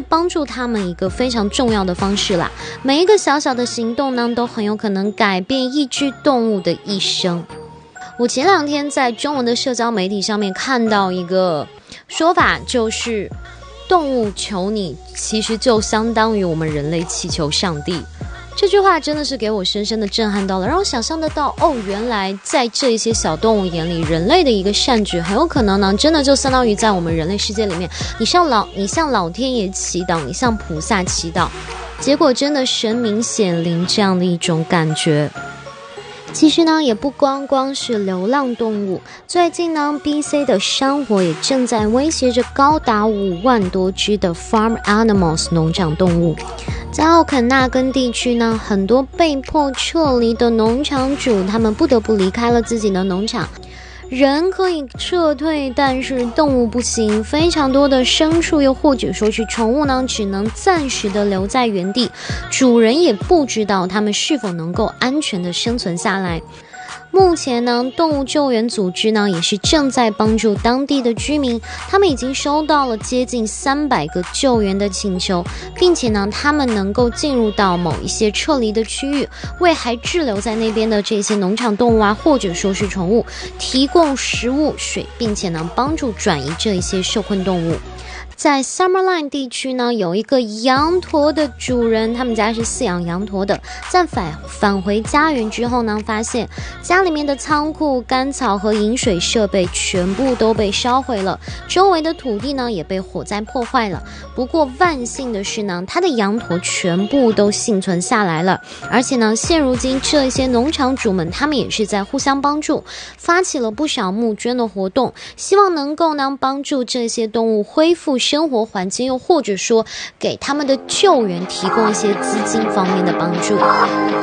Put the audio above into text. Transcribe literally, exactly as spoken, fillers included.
帮助他们一个非常重要的方式啦。每一个小小的行动呢，都很有可能改变一只动物的一生。我前两天在中文的社交媒体上面看到一个说法，就是动物求你其实就相当于我们人类祈求上帝。这句话真的是给我深深的震撼到了，让我想象得到，哦，原来在这些小动物眼里，人类的一个善举很有可能呢，真的就相当于在我们人类世界里面，你向老你向老天爷祈祷，你向菩萨祈祷，结果真的神明显灵这样的一种感觉。其实呢，也不光光是流浪动物，最近呢 B C 的山火也正在威胁着高达五万多只的 farm animals 农场动物。在奥肯纳根地区呢，很多被迫撤离的农场主，他们不得不离开了自己的农场。人可以撤退，但是动物不行，非常多的牲畜又或者说是宠物呢，只能暂时的留在原地，主人也不知道他们是否能够安全的生存下来。目前呢，动物救援组织呢也是正在帮助当地的居民，他们已经收到了接近三百个救援的请求，并且呢，他们能够进入到某一些撤离的区域，为还滞留在那边的这些农场动物啊，或者说是宠物，提供食物、水，并且呢，帮助转移这一些受困动物。在 Summerline 地区呢，有一个羊驼的主人，他们家是饲养羊驼的，在返返回家园之后呢，发现家里面的仓库、干草和饮水设备全部都被烧毁了，周围的土地呢也被火灾破坏了。不过万幸的是呢，他的羊驼全部都幸存下来了，而且呢，现如今这一些农场主们，他们也是在互相帮助，发起了不少募捐的活动，希望能够呢帮助这些动物恢复生活环境，又或者说给他们的救援提供一些资金方面的帮助。